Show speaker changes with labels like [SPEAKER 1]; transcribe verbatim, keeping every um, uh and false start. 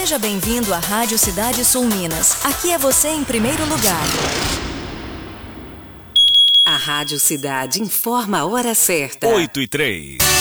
[SPEAKER 1] Seja bem-vindo à Rádio Cidade Sul Minas. Aqui é você em primeiro lugar.
[SPEAKER 2] A Rádio Cidade informa a hora certa.
[SPEAKER 3] oito e três.